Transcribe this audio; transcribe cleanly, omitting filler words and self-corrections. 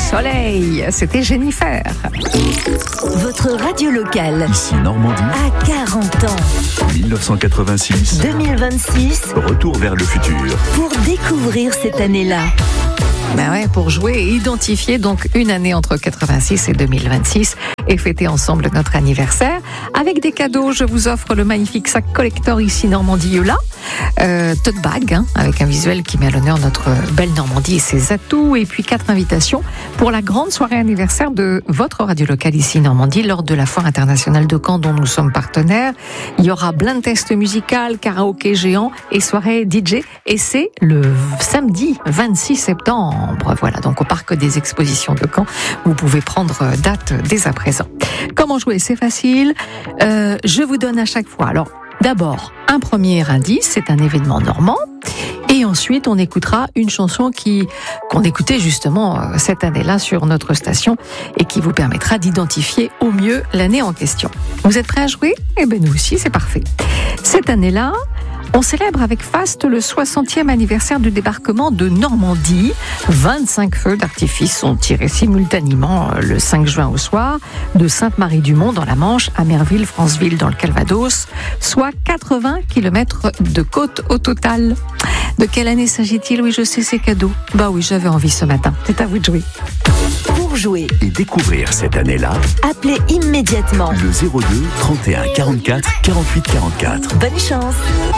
soleil. C'était Jennifer. Votre radio locale. Ici Normandie. À 40 ans. 1986. 2026. Retour vers le futur. Pour découvrir cette année-là. Ben ouais, pour jouer et identifier donc une année entre 86 et 2026 et fêter ensemble notre anniversaire. Avec des cadeaux, je vous offre le magnifique sac collector ici Normandie Yola. Tote bag, avec un visuel qui met à l'honneur notre belle Normandie et ses atouts. Et puis 4 invitations pour la grande soirée anniversaire de votre radio locale ici Normandie lors de la Foire internationale de Caen dont nous sommes partenaires. Il y aura blind test musical, karaoké géant et soirée DJ. Et c'est le samedi 26 septembre. Voilà, donc au parc des expositions de Caen. Vous pouvez prendre date dès à présent. Comment jouer? C'est facile. Je vous donne à chaque fois. Alors, d'abord, un premier indice, c'est un événement normand. Et ensuite, on écoutera une chanson qu'on écoutait justement cette année-là sur notre station et qui vous permettra d'identifier au mieux l'année en question. Vous êtes prêts à jouer? Eh bien, nous aussi, c'est parfait. Cette année-là, on célèbre avec faste le 60e anniversaire du débarquement de Normandie. 25 feux d'artifice sont tirés simultanément le 5 juin au soir de Sainte-Marie-du-Mont dans la Manche à Merville, Franceville dans le Calvados, soit 80 km de côte au total. De quelle année s'agit-il? Oui, je sais, c'est cadeau. Bah oui, j'avais envie ce matin. C'est à vous de jouer. Pour jouer et découvrir cette année-là, appelez immédiatement le 02 31 44 48 44. Bonne chance.